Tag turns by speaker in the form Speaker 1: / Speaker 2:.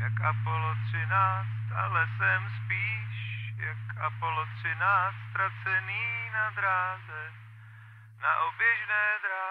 Speaker 1: jak Apollo 13, ale jsem spíš jak Apollo 13, ztracený na dráze, na oběžné dráze.